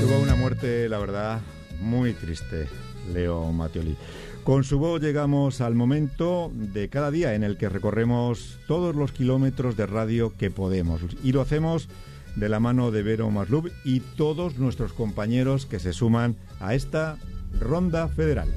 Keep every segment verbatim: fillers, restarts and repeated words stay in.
Tuvo una muerte, la verdad, muy triste, Leo Mattioli. Con su voz llegamos al momento de cada día en el que recorremos todos los kilómetros de radio que podemos. Y lo hacemos de la mano de Vero Maslub y todos nuestros compañeros que se suman a esta ronda federal.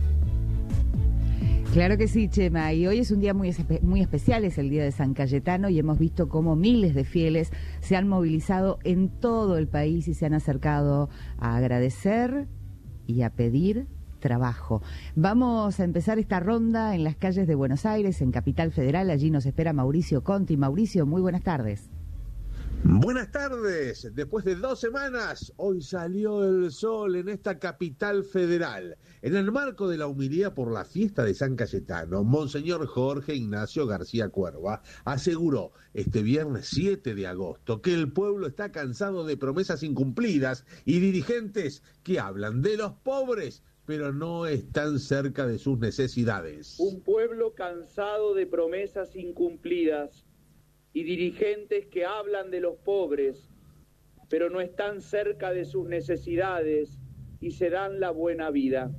Claro que sí, Chema, y hoy es un día muy, espe- muy especial, es el día de San Cayetano y hemos visto cómo miles de fieles se han movilizado en todo el país y se han acercado a agradecer y a pedir trabajo. Vamos a empezar esta ronda en las calles de Buenos Aires, en Capital Federal. Allí nos espera Mauricio Conti. Mauricio, muy buenas tardes. Buenas tardes. Después de dos semanas, hoy salió el sol en esta capital federal. En el marco de la humilía por la fiesta de San Cayetano, Monseñor Jorge Ignacio García Cuerva aseguró este viernes siete de agosto que el pueblo está cansado de promesas incumplidas y dirigentes que hablan de los pobres, pero no están cerca de sus necesidades. Un pueblo cansado de promesas incumplidas y dirigentes que hablan de los pobres, pero no están cerca de sus necesidades y se dan la buena vida.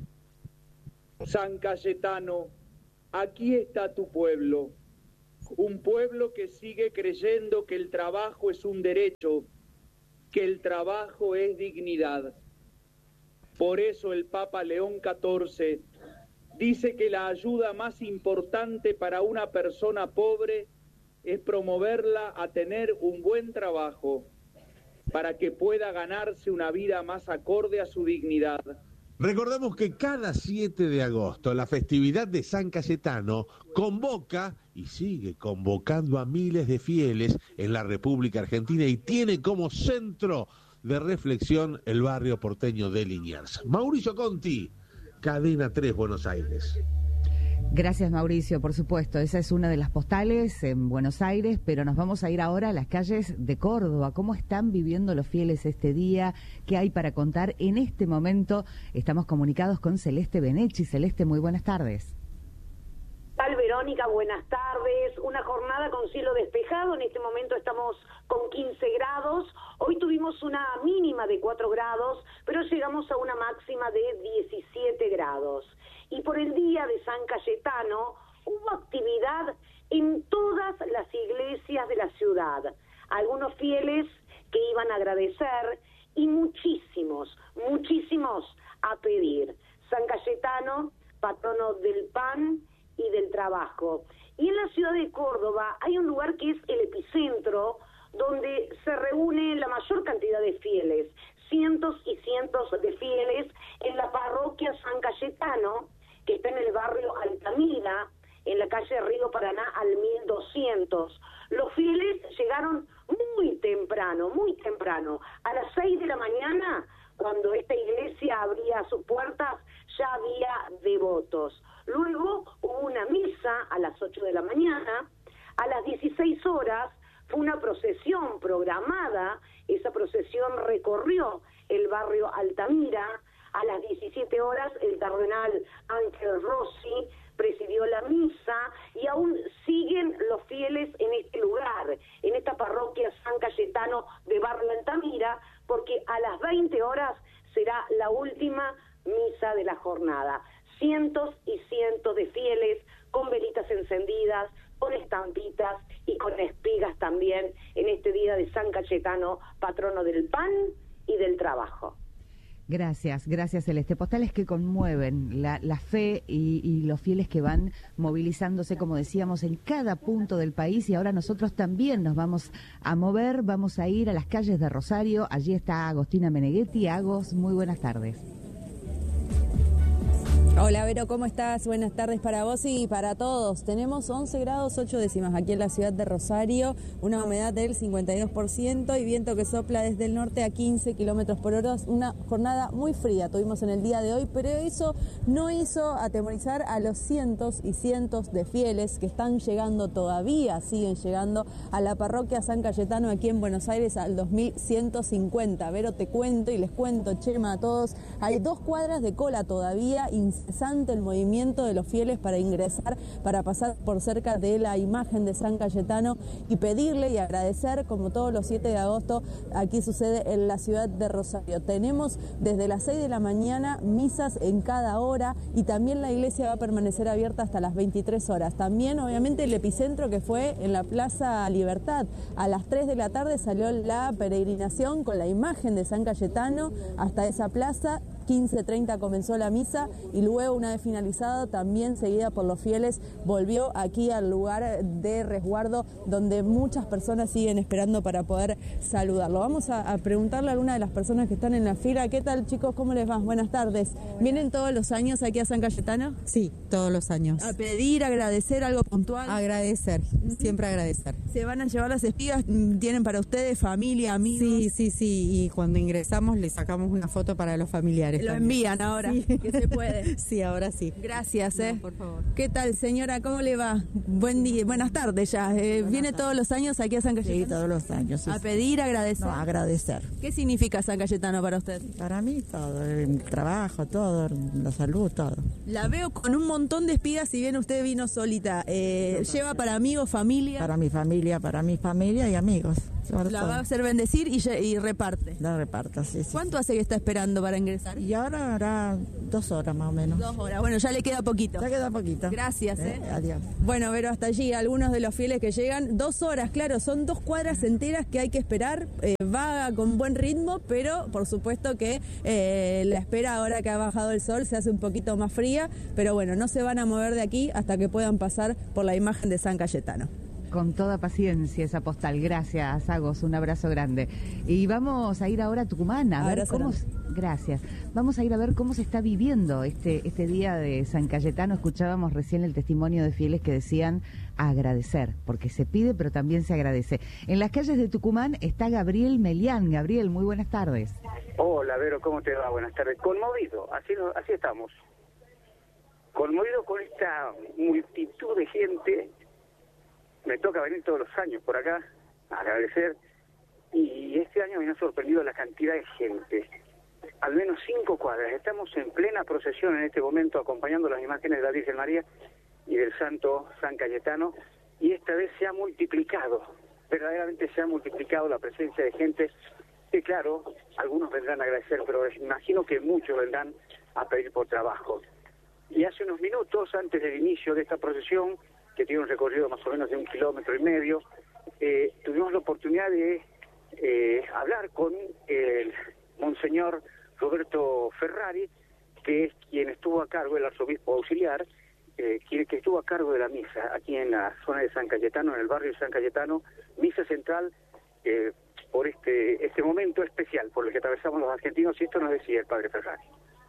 San Cayetano, aquí está tu pueblo, un pueblo que sigue creyendo que el trabajo es un derecho, que el trabajo es dignidad. Por eso el Papa León catorce dice que la ayuda más importante para una persona pobre es promoverla a tener un buen trabajo para que pueda ganarse una vida más acorde a su dignidad. Recordemos que cada siete de agosto la festividad de San Cayetano convoca y sigue convocando a miles de fieles en la República Argentina y tiene como centro de reflexión el barrio porteño de Liniers. Mauricio Conti, Cadena tres, Buenos Aires. Gracias, Mauricio, por supuesto. Esa es una de las postales en Buenos Aires, pero nos vamos a ir ahora a las calles de Córdoba. ¿Cómo están viviendo los fieles este día? ¿Qué hay para contar en este momento? Estamos comunicados con Celeste Benechi. Celeste, muy buenas tardes. Tal Verónica, buenas tardes. Una jornada con cielo despejado. En este momento estamos con quince grados. Hoy tuvimos una mínima de cuatro grados, pero llegamos a una máxima de diecisiete grados. Y por el día de San Cayetano hubo actividad en todas las iglesias de la ciudad. Algunos fieles que iban a agradecer y muchísimos, muchísimos a pedir. San Cayetano, patrono del pan y del trabajo. Y en la ciudad de Córdoba hay un lugar que es el epicentro, donde se reúne la mayor cantidad de fieles, cientos y cientos de fieles en la parroquia San Cayetano, que está en el barrio Altamira, en la calle Río Paraná al mil doscientos. Los fieles llegaron muy temprano, muy temprano. A las seis de la mañana, cuando esta iglesia abría sus puertas, ya había devotos. Luego hubo una misa a las ocho de la mañana. A las dieciséis horas fue una procesión programada. Esa procesión recorrió el barrio Altamira. A las diecisiete horas el cardenal Ángel Rossi presidió la misa y aún siguen los fieles en este lugar, en esta parroquia San Cayetano de barrio Altamira, porque a las veinte horas será la última misa de la jornada. Cientos y cientos de fieles con velitas encendidas, con estampitas y con espigas también en este día de San Cayetano, patrono del pan y del trabajo. Gracias, gracias Celeste. Postales que conmueven la, la fe y, y los fieles que van movilizándose, como decíamos, en cada punto del país, y ahora nosotros también nos vamos a mover, vamos a ir a las calles de Rosario. Allí está Agostina Meneghetti. Agos, muy buenas tardes. Hola Vero, ¿cómo estás? Buenas tardes para vos y para todos. Tenemos once grados ocho décimas aquí en la ciudad de Rosario, una humedad del cincuenta y dos por ciento y viento que sopla desde el norte a quince kilómetros por hora. Una jornada muy fría tuvimos en el día de hoy, pero eso no hizo atemorizar a los cientos y cientos de fieles que están llegando todavía, siguen llegando a la parroquia San Cayetano aquí en Buenos Aires al dos mil ciento cincuenta. Vero, te cuento y les cuento, Chema, a todos, hay dos cuadras de cola todavía instaladas interesante el movimiento de los fieles para ingresar, para pasar por cerca de la imagen de San Cayetano y pedirle y agradecer, como todos los siete de agosto, aquí sucede en la ciudad de Rosario. Tenemos desde las seis de la mañana misas en cada hora y también la iglesia va a permanecer abierta hasta las veintitrés horas. También, obviamente, el epicentro que fue en la Plaza Libertad. A las tres de la tarde salió la peregrinación con la imagen de San Cayetano hasta esa plaza. quince treinta comenzó la misa y luego, una vez finalizada, también seguida por los fieles, volvió aquí al lugar de resguardo donde muchas personas siguen esperando para poder saludarlo. Vamos a, a preguntarle a alguna de las personas que están en la fila. ¿Qué tal, chicos? ¿Cómo les va? Buenas tardes. ¿Vienen todos los años aquí a San Cayetano? Sí, todos los años. ¿A pedir, agradecer algo puntual? Agradecer, siempre agradecer. ¿Se van a llevar las espigas? ¿Tienen para ustedes familia, amigos? Sí, sí, sí, y cuando ingresamos le sacamos una foto para los familiares. Lo también. envían ahora, sí. Que se puede. Sí, ahora sí. Gracias, eh. No, por favor. ¿Qué tal, señora? ¿Cómo le va? Buen día, buenas tardes ya. Eh, ¿Viene todos los años aquí a San Cayetano? Sí, todos los años. Sí, ¿A pedir, agradecer? No, agradecer. ¿Qué significa San Cayetano para usted? Para mí todo, el trabajo, todo, la salud, todo. La veo con un montón de espigas, si bien usted vino solita. Eh, ¿Lleva para amigos, familia? Para mi familia, para mi familia y amigos. La va a hacer bendecir y, y reparte. La reparto, sí, sí. ¿Cuánto hace que está esperando para ingresar? Y ahora hará dos horas más o menos. Dos horas, bueno, ya le queda poquito. Ya queda poquito. Gracias, eh. eh. Adiós. Bueno, pero hasta allí algunos de los fieles que llegan, dos horas, claro, son dos cuadras enteras que hay que esperar. Eh, va con buen ritmo, pero por supuesto que eh, la espera, ahora que ha bajado el sol, se hace un poquito más fría, pero bueno, no se van a mover de aquí hasta que puedan pasar por la imagen de San Cayetano. Con toda paciencia esa postal. Gracias, Agos, un abrazo grande. Y vamos a ir ahora a Tucumán a ver cómo... Gracias. Vamos a ir a ver cómo se está viviendo este, este día de San Cayetano. Escuchábamos recién el testimonio de fieles que decían agradecer, porque se pide pero también se agradece. En las calles de Tucumán está Gabriel Melián. Gabriel, muy buenas tardes. Hola, Vero, ¿cómo te va? Buenas tardes. Conmovido, así, así estamos. Conmovido con esta multitud de gente. Me toca venir todos los años por acá a agradecer, y este año me ha sorprendido la cantidad de gente. Al menos cinco cuadras. Estamos en plena procesión en este momento, acompañando las imágenes de la Virgen María y del Santo San Cayetano, y esta vez se ha multiplicado, verdaderamente se ha multiplicado la presencia de gente, que claro, algunos vendrán a agradecer, pero imagino que muchos vendrán a pedir por trabajo. Y hace unos minutos, antes del inicio de esta procesión, que tiene un recorrido más o menos de un kilómetro y medio, eh, tuvimos la oportunidad de eh, hablar con el Monseñor Roberto Ferrari, que es quien estuvo a cargo, el arzobispo auxiliar, eh, quien que estuvo a cargo de la misa aquí en la zona de San Cayetano, en el barrio de San Cayetano, misa central eh, por este este momento especial por el que atravesamos los argentinos, y esto nos decía el padre Ferrari.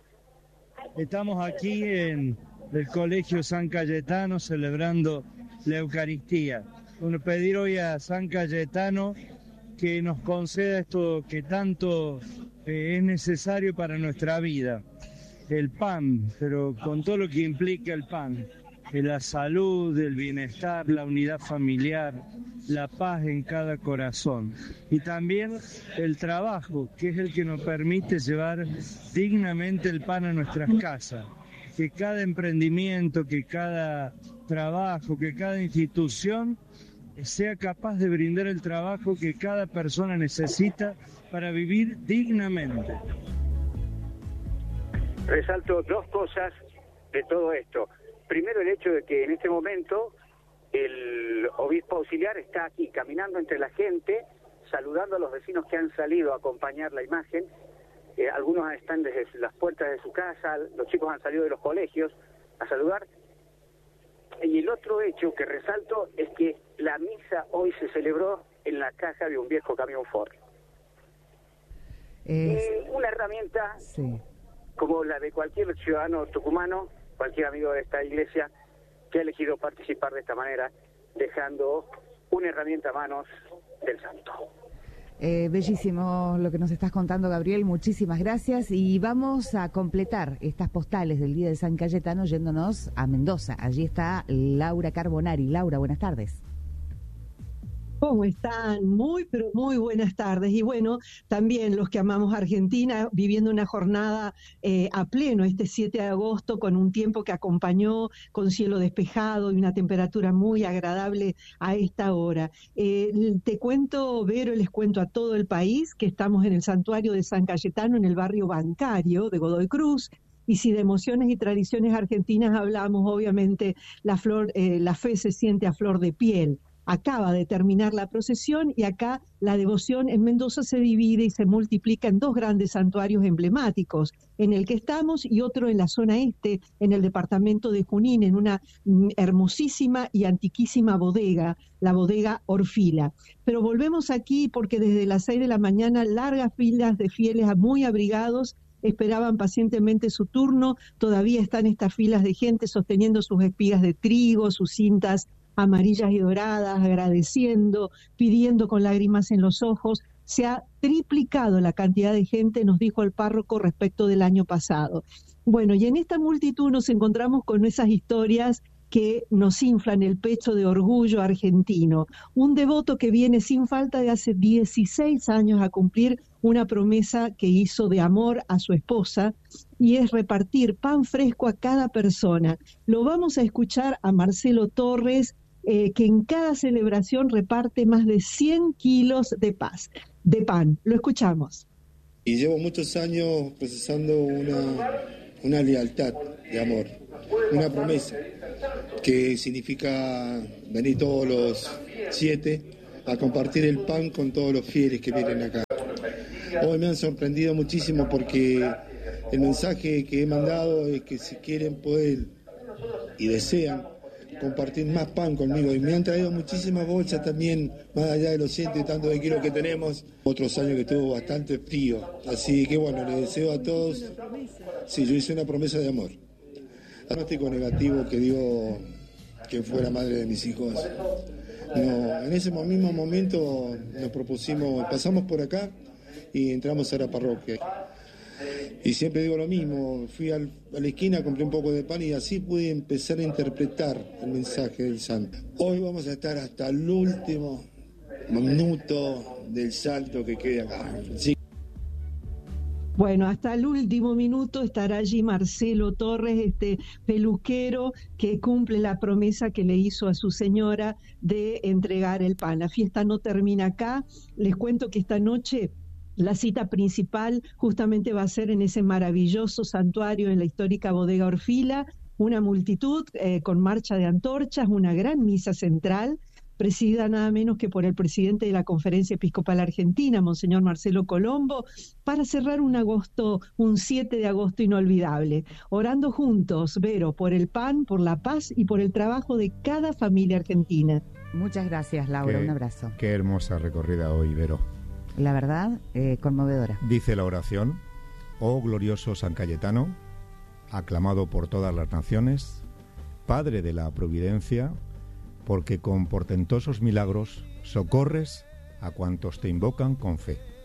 Estamos aquí en el Colegio San Cayetano celebrando la Eucaristía. Bueno, pedir hoy a San Cayetano que nos conceda esto que tanto eh, es necesario para nuestra vida, el pan, pero con todo lo que implica el pan, la salud, el bienestar, la unidad familiar, la paz en cada corazón, y también el trabajo, que es el que nos permite llevar dignamente el pan a nuestras casas. Que cada emprendimiento, que cada trabajo, que cada institución sea capaz de brindar el trabajo que cada persona necesita para vivir dignamente. Resalto dos cosas de todo esto. Primero, el hecho de que en este momento el obispo auxiliar está aquí caminando entre la gente, saludando a los vecinos que han salido a acompañar la imagen. Eh, algunos están desde las puertas de su casa, los chicos han salido de los colegios a saludar. Y el otro hecho que resalto es que la misa hoy se celebró en la caja de un viejo camión Ford. Es... Eh, una herramienta sí. como la de cualquier ciudadano tucumano, cualquier amigo de esta iglesia, que ha elegido participar de esta manera, dejando una herramienta a manos del santo. Eh, bellísimo lo que nos estás contando, Gabriel, muchísimas gracias, y vamos a completar estas postales del Día de San Cayetano yéndonos a Mendoza. Allí está Laura Carbonari. Laura, buenas tardes. ¿Cómo están? Muy, pero muy buenas tardes. Y bueno, también los que amamos Argentina, viviendo una jornada eh, a pleno este siete de agosto, con un tiempo que acompañó, con cielo despejado y una temperatura muy agradable a esta hora. Eh, te cuento, Vero, les cuento a todo el país que estamos en el santuario de San Cayetano, en el barrio bancario de Godoy Cruz. Y si de emociones y tradiciones argentinas hablamos, obviamente la, flor, eh, la fe se siente a flor de piel. Acaba de terminar la procesión y acá la devoción en Mendoza se divide y se multiplica en dos grandes santuarios emblemáticos, en el que estamos y otro en la zona este, en el departamento de Junín, en una hermosísima y antiquísima bodega, la bodega Orfila. Pero volvemos aquí porque desde las seis de la mañana largas filas de fieles muy abrigados esperaban pacientemente su turno. Todavía están estas filas de gente sosteniendo sus espigas de trigo, sus cintas amarillas y doradas, agradeciendo, pidiendo con lágrimas en los ojos. Se ha triplicado la cantidad de gente, nos dijo el párroco, respecto del año pasado. Bueno, y en esta multitud nos encontramos con esas historias que nos inflan el pecho de orgullo argentino. Un devoto que viene sin falta de hace dieciséis años a cumplir una promesa que hizo de amor a su esposa, y es repartir pan fresco a cada persona. Lo vamos a escuchar a Marcelo Torres, eh, que en cada celebración reparte más de cien kilos de, paz, de pan. Lo escuchamos. Y llevo muchos años procesando una, una lealtad de amor, una promesa que significa venir todos los siete a compartir el pan con todos los fieles que vienen acá. Hoy me han sorprendido muchísimo porque el mensaje que he mandado es que si quieren poder y desean compartir más pan conmigo, y me han traído muchísimas bolsas también, más allá de los ciento y tantos de kilos que tenemos. Otros años que estuvo bastante frío, así que bueno, les deseo a todos. Sí, yo hice una promesa de amor. Diagnóstico negativo que dio que fue la madre de mis hijos. No, en ese mismo momento nos propusimos, pasamos por acá y entramos a la parroquia. Y siempre digo lo mismo, fui al, a la esquina, compré un poco de pan y así pude empezar a interpretar el mensaje del santo. Hoy vamos a estar hasta el último minuto del salto que quede acá. Sí. Bueno, hasta el último minuto estará allí Marcelo Torres, este peluquero que cumple la promesa que le hizo a su señora de entregar el pan. La fiesta no termina acá. Les cuento que esta noche la cita principal justamente va a ser en ese maravilloso santuario en la histórica bodega Orfila, una multitud eh, con marcha de antorchas, una gran misa central, presidida nada menos que por el presidente de la Conferencia Episcopal Argentina, Monseñor Marcelo Colombo, para cerrar un agosto, un siete de agosto inolvidable, orando juntos, Vero, por el pan, por la paz y por el trabajo de cada familia argentina. Muchas gracias, Laura, qué, un abrazo. Qué hermosa recorrida hoy, Vero. La verdad, eh, conmovedora. Dice la oración: oh glorioso San Cayetano, aclamado por todas las naciones, Padre de la Providencia, porque con portentosos milagros socorres a cuantos te invocan con fe.